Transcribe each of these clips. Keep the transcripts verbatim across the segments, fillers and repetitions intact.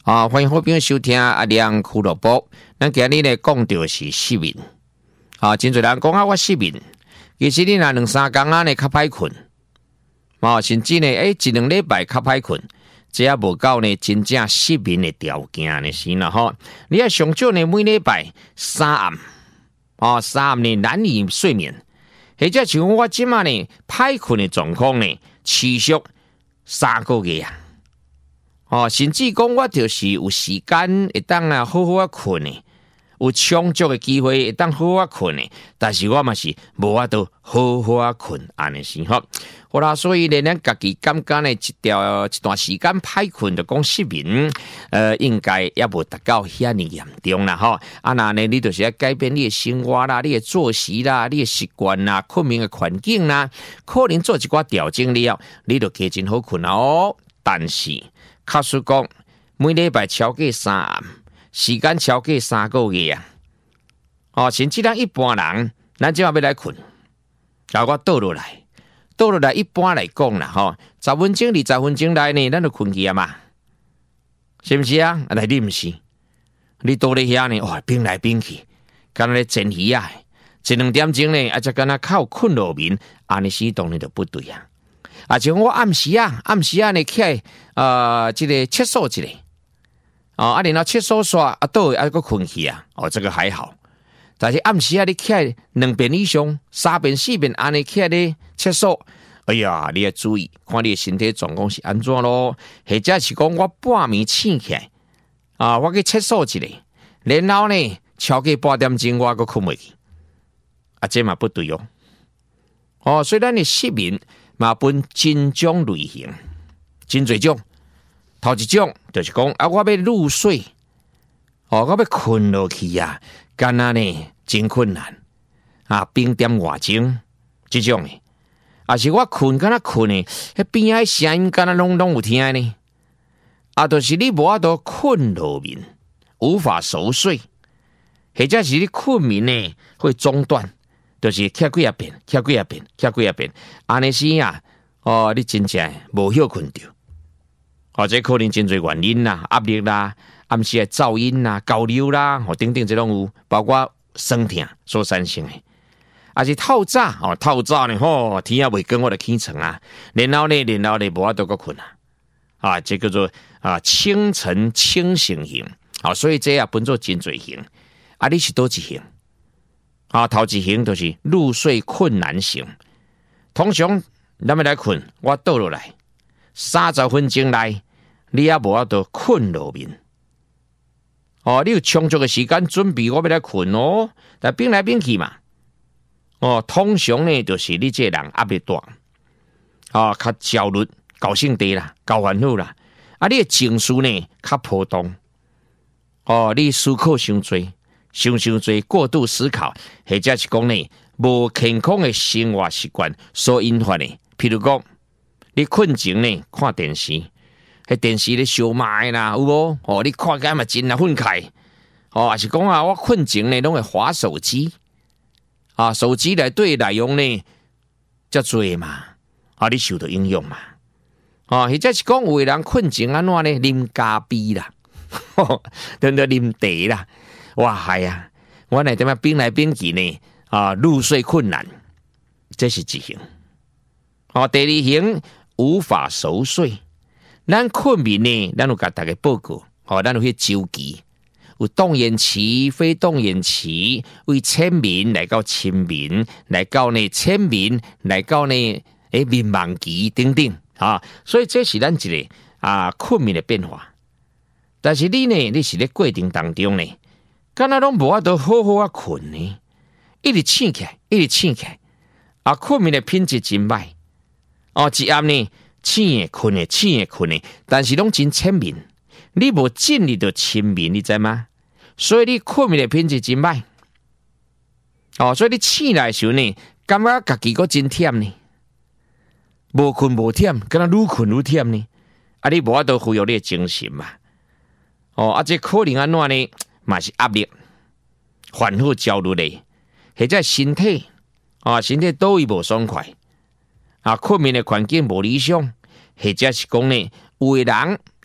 啊，欢迎好朋友收听阿亮俱乐部。咱今日咧讲到是失眠，啊，真侪人讲啊，我失眠，其实你若两三工仔呢较歹困，啊，甚至呢，诶、欸，一两礼拜较歹困，这也无够呢，真正失眠的条件呢是啦吼。你要上少呢，每礼拜三暗，啊，三暗呢难以睡眠，或者像我即马呢歹困的状况呢，持续三个月啊。哦，甚至讲我就是有时间会当啊好好啊困呢，有充足的机会会当好好啊困呢，但是我嘛是无法度好好啊困安尼是吼。好啦，所以呢，咱家己感觉呢，一条一段时间歹困就讲失眠，呃，应该也无达到遐尼严重啦吼。啊，那呢，你就是要改变你的生活啦，你的作息啦，你的习惯啦，困眠的环境啦，可能做一寡调整了，你就加真好困哦。但是确实讲，每礼拜超过三暗，时间超过三个月啊！哦，甚至咱一般人，咱即马要来困，甲我倒落来，倒落来，一般来讲啦，吼，十分钟、二十分钟内呢，咱就困去啊嘛，是不是啊？啊，你毋是，你倒咧遐呢，哦，变来变去，敢若咧煎鱼啊，一两点钟呢，啊，则敢若靠困落眠，安尼是当然就不对啊。啊，像我暗时啊，暗时啊呢起来，呃，这个厕所一下，哦，啊，然后厕所刷啊，倒啊个困去啊，哦，这个还好。但是暗时啊，你起来两遍以上、三遍、四遍，安尼起来咧厕所，哎呀，你要注意，看你的身体状况是安怎咯，或者是讲我半暝醒起来，啊，我去厕所一下，然后呢，超过八点钟我个困袂去，啊，这嘛不对哦。哦，所以咱的失眠嘛分真种类型，真侪种。头一种就是讲啊，我要入睡，哦，我要困落去啊，干那呢真困难啊，冰点外钟这种的，啊是我困干那困的，迄边仔声音干那拢拢有听呢，啊，就是你无法度困落眠，无法熟睡，或者是你困眠呢会中断。就是起几啊遍，起几啊遍，起几啊遍，安尼时啊，哦，你真正无休困着，或者可能真侪原因啦，压力啦，暗时的噪音啦、交流啦，哦等等这种有，包括酸痛所产生的，啊是透早哦，透早呢，吼天啊未光我就起床啊，然后呢，然后呢无法度个困啊，啊，这叫做啊清晨清醒型，啊，所以这啊分做真侪型，啊你是多一型？啊，头一型就是入睡困难型。通常咱们来困，我倒落来三十分钟内，你也无法度困落眠。哦，你有充足的时间准备，我要来困哦。但变来变去嘛，哦，通常呢就是你这人压力大，啊，较焦虑、高兴低啦、高烦恼啦，啊，你的情绪呢较波动，哦，你思考伤多。想伤多过度思考，或者是讲呢无健康的生活习惯所引发的。譬如讲，你困前呢看电视，迄电视咧烧卖啦，有无？哦，你看起嘛真啊愤慨，哦，还是讲啊，我困前呢拢会滑手机，啊，手机内对内容呢遮多嘛，啊，你受到影响嘛，啊，或者是讲有的人困前安怎呢？啉咖啡啦，等等啉茶啦。哇，系啊！我那点么变来变去呢？啊，入睡困难，这是一型。哦，第二型无法熟睡。咱困眠呢，咱有甲大家报告，哦，咱有去周期，有动眼期、非动眼期，为浅眠来到深眠，来到呢浅眠，来到呢诶眠梦期等等啊。所以这是咱一个啊困眠的变化。但是你呢，你是咧过程当中呢？敢若拢无法度好好啊困呢，一直醒起来，一直醒起来，啊，困眠的品质真歹。哦，一暗呢，醒的困的，醒的困的，但是拢真浅眠，你无进入到深眠，你知吗？所以你困眠的品质真歹。哦，所以你醒来的时候呢，感觉家己个真忝呢，无困无忝，敢若愈困愈忝呢，啊，你无法度恢复你的精神嘛。哦，啊，这可能安怎呢？嘛是压力、烦恼、焦虑嘞，或者身体啊，身体都会无爽快啊，困眠的环境无理想，或者是讲呢，有的人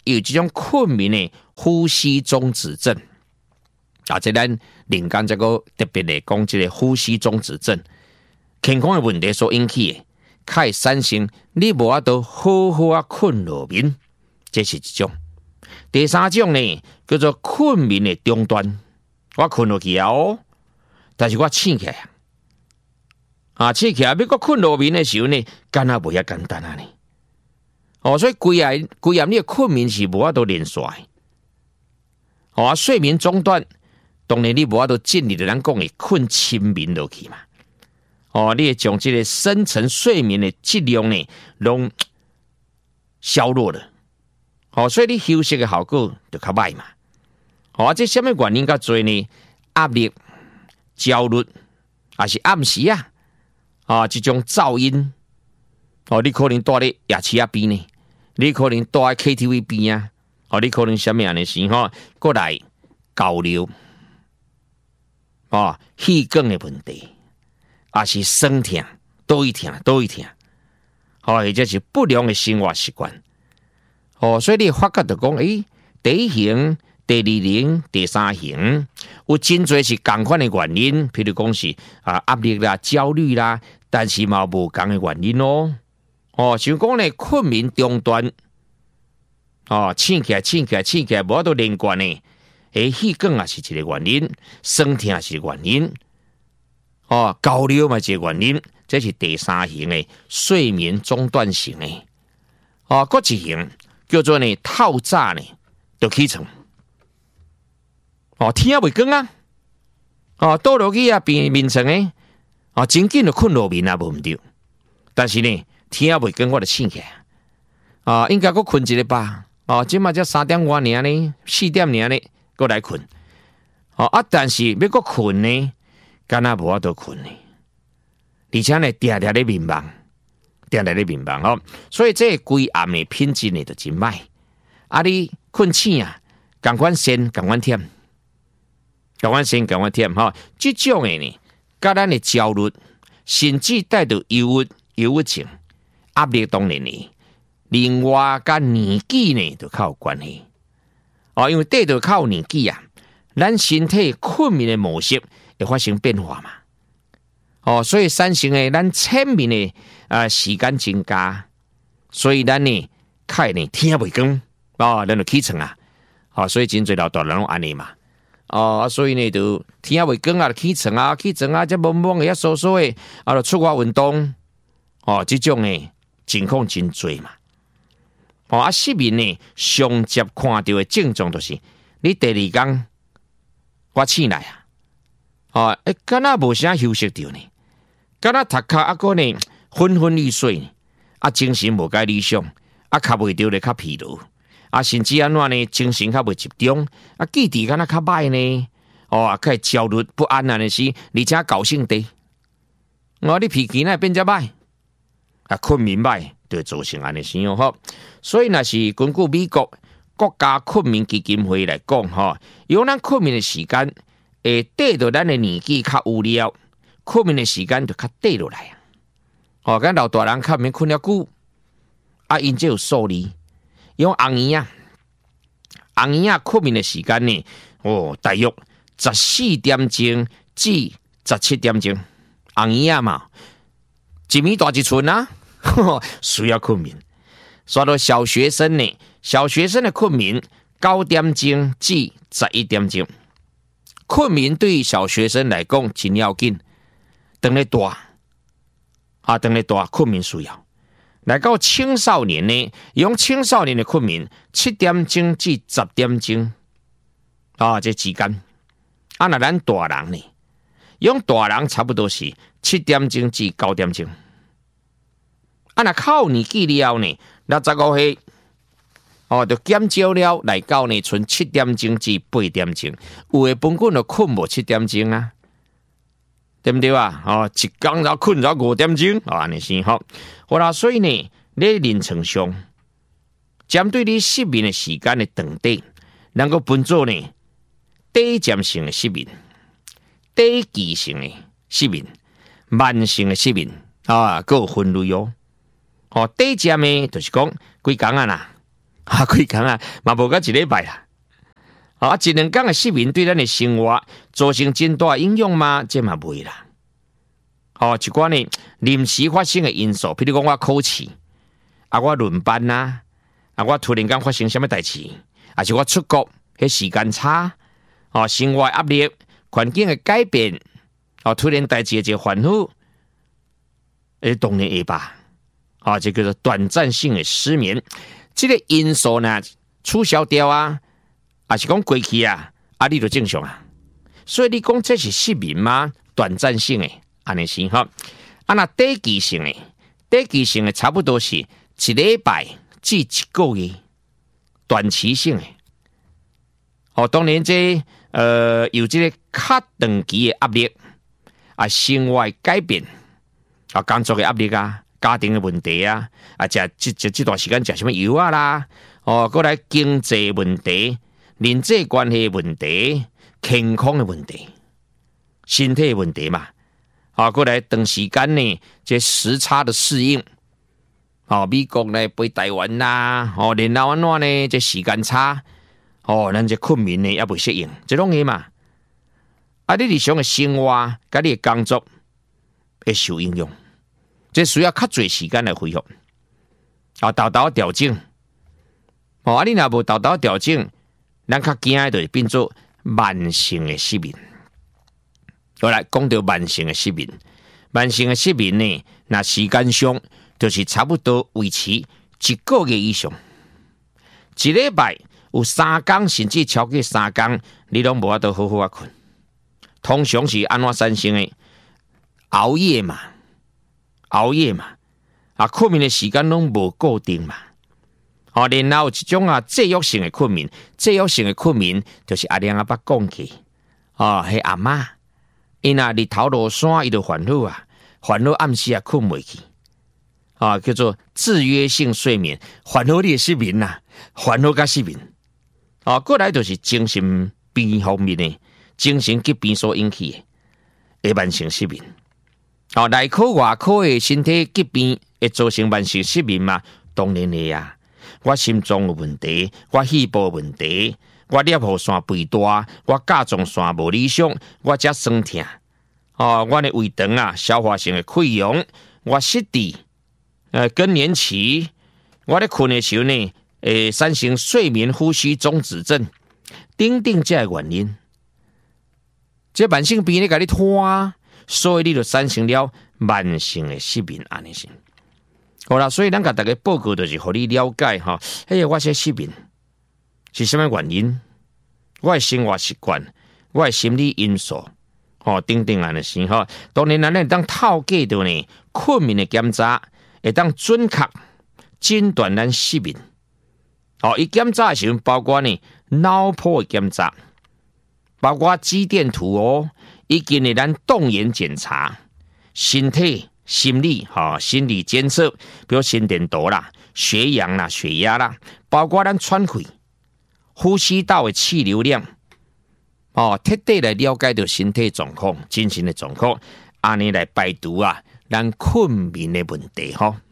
有这种困眠的呼吸中止症。啊，这咱另讲这个特别来讲，这个呼吸中止症健康的问题所引起的，较会产生你无法度好好啊困落眠，这是一种。第三种呢，叫做困眠的中断。我困落去啊哦，但是我醒起来啊，醒起来要我困落眠的时候呢，敢若无遐简单啊呢。哦，所以规夜规夜你的困眠是无法度连续的。哦，睡眠中断。当然，你无法度进入的咱讲的困深眠落去嘛。哦，你会将这个深层睡眠的质量呢，拢削弱了。哦，所以你休息的效果就较歹嘛。哦，这什么原因较多呢？压力、焦虑，还是暗时啊？啊，这种噪音。哦，你可能住咧夜市啊边呢，你可能住喺 K T V 边啊。哦，你可能什么样的事吼，过来交流。哦，气管的问题，也是酸痛、倒一痛、倒一痛，哦，或者是不良的生活习惯，哦，所以你发觉到讲，诶，第一型、第二型、第三型，有真多是同款的原因，譬如讲是啊压力啦、焦虑啦，但是嘛无同的原因咯，哦，像讲咧困眠中断，哦，醒起来、醒起来、醒起来，无法度连贯呢。诶，气管也是一个原因，酸痛也是原因，哦，交流嘛是一个原因，这是第三型的睡眠中断型的。哦，搁一型叫做呢透早呢就起床，哦，天也未光啊，哦，倒落去啊变眠床诶，哦，真紧就困落眠啊，无毋对。但是呢，天也未光我就醒起来，啊，应该搁困一个吧，哦，即马才三点外尔呢，四点尔呢。过来困，哦啊！但是要过困呢，敢若无法度困呢，而且呢，定定咧迷茫，定定咧迷茫吼，所以这规暗的品质呢就真歹。啊，你困醒啊，赶快先，赶快忝，赶快先，赶快忝吼。这种的呢，甲咱的焦虑，甚至带到忧郁、忧郁症、压力当然呢，另外甲年纪呢就较有关系。哦，因为带着靠年纪啊，咱身体困眠的模式会发生变化嘛。哦，所以产生的咱睡眠的啊时间增加，所以咱呢开呢天未光哦，咱就起床啊。哦，所以真侪老大人拢安尼嘛。哦，所以呢就天未光啊，起床啊，起床啊，这懵懵的、遐疏疏的，啊，就出外运动。哦，这种呢情况真多嘛。哦，啊，失眠呢，上接看到的症状就是，你第二天我醒来啊，哦，诶，敢若无啥休息到呢，敢若头壳啊个呢昏昏欲睡，啊，精神无介理想，啊，较袂着咧较疲劳，啊，甚至安怎呢，精神较袂集中，啊，记忆敢若较歹呢，哦，啊，较焦虑不安啊，那是，而且高兴低，哦，你脾气呢变遮歹，啊，困眠歹。就会造成安尼情况吼，所以那是根据美国国家困眠基金会来讲吼，有咱困眠的时间会带到咱的年纪较有了，困眠的时间就较短落来啊。哦，咱老大人较免困了久，啊，因这有数字，用红姨啊，红姨啊困眠的时间呢，哦，大约十四点钟至十七点钟，红姨啊嘛，一米大一寸啊。需要困眠，说到小学生呢，小学生的困眠九点钟至十一点钟，困眠对于小学生来讲真要紧，等咧大啊，等咧大困眠需要。来到青少年呢，用青少年的困眠七点钟至十点钟啊，这之间。啊，那咱大人呢，用大人差不多是七点钟至九点钟。啊，那靠年纪了呢，六十五岁哦，就减少了来到呢，剩七点钟至八点钟。有诶，本棍就困无七点钟啊，对不对啊？哦，一天就困咗五点钟，啊，安尼先好。好啦，所以呢，你临床上针对你失眠的时间的长短，能够分做呢短暂性的失眠、短期性的失眠、慢性的失眠啊，各有分类哦。哦，短暂的就是讲几工啊啦， 啊，几工啊，嘛无到一礼拜啦。啊，一两工的失眠对咱的生活造成真大影响吗？这嘛袂啦。哦，一寡呢临时发生的因素，譬如讲我考试，啊我轮班呐，啊我突然间发生什么代志，啊是我出国，迄时间差，哦生活压力、环境的改变，哦突然代志的一个烦恼，诶当然会吧。啊，这叫做短暂性的失眠。这个因素呢取消掉啊，还是讲过去啊，啊你就正常啊。所以你讲这是失眠吗？短暂性的，安尼是哈。啊那短期性的，短期性的差不多是一礼拜至一个月，短期性的。哦，当然这呃有这个较长期的压力啊，生活改变啊，工作的压力啊。家庭的问题啊，啊，食这这这段时间食什么油啊啦，哦，过来经济问题、人际关系问题、健康的问题、身体的问题嘛，啊，过来长时间呢，这时差的适应，哦，美国呢飞台湾啦，哦，然后安怎呢，这时间差，哦，咱这困眠呢也未适应，这种嘢嘛，啊，你日常的生活、甲你的工作会受影响。这需要较侪时间来恢复，啊，豆豆调整，哦，啊，你若无豆豆调整，咱较惊的就是变做慢性的失眠。好来，讲到慢性的失眠，慢性的失眠呢，那时间上就是差不多维持一个月以上，一礼拜有三天甚至超过三天，你拢无法度好好啊困。通常是安怎产生的？熬夜嘛。熬夜嘛，啊，困眠的时间拢无固定嘛，哦，然后有一种啊制约性的困眠，制约性的困眠就是阿娘阿爸讲起，哦，迄阿嬷，因啊日头落山，伊就烦恼啊，烦恼暗时啊困袂去，啊，叫做制约性睡眠，烦恼你的失眠呐，烦恼甲失眠，啊，过来就是精神病方面的精神疾病所引起的慢性失眠。哦，内科外科的身体疾病会造成慢性失眠嘛？当然的呀、啊，我心脏的问题，我肺部的问题，我尿壶腺肥大，我甲状腺无理想，我才酸痛。哦，我的胃肠啊，消化性的溃疡，我失智，呃，更年期，我咧困的时候呢，会产生睡眠呼吸中止症，等等这个原因。这慢性病咧，甲你拖。所以你就产生了慢性的失眠，安尼是好啦。所以咱甲大家报告就是，互你了解哈。哎呀，我这失眠是什么原因？我的生活习惯，我的心理因素，吼等等安尼是吼。当然，咱会当透过到呢困眠的检查，会当准确诊断咱失眠。哦，伊检查的时候包括呢脑波的检查，包括肌电图哦。以及呢，咱动眼检查、身体、心理、哈、心理监测，比如心电图啦、血氧啦、血压啦，包括咱喘气、呼吸道的气流量，哦，彻底来了解到身体状况、精神的状况，安尼来排除啊，咱困眠的问题哈。